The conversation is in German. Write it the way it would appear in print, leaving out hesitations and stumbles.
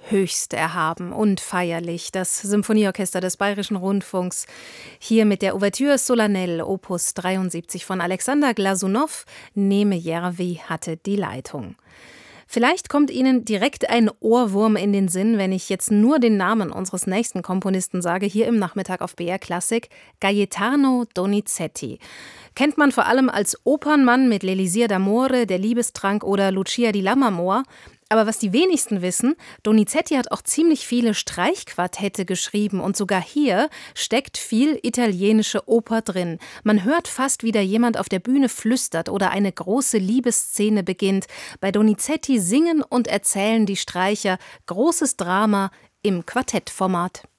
höchst erhaben und feierlich. Das Symphonieorchester des Bayerischen Rundfunks hier mit der Ouverture Solennelle Opus 73 von Alexander Glasunow. Neme Järvi hatte die Leitung. Vielleicht kommt Ihnen direkt ein Ohrwurm in den Sinn, wenn ich jetzt nur den Namen unseres nächsten Komponisten sage, hier im Nachmittag auf BR Klassik, Gaetano Donizetti. Kennt man vor allem als Opernmann mit L'Elisir d'Amore, Der Liebestrank oder Lucia di Lammermoor. Aber was die wenigsten wissen, Donizetti hat auch ziemlich viele Streichquartette geschrieben und sogar hier steckt viel italienische Oper drin. Man hört fast, wie da jemand auf der Bühne flüstert oder eine große Liebesszene beginnt. Bei Donizetti singen und erzählen die Streicher großes Drama im Quartettformat.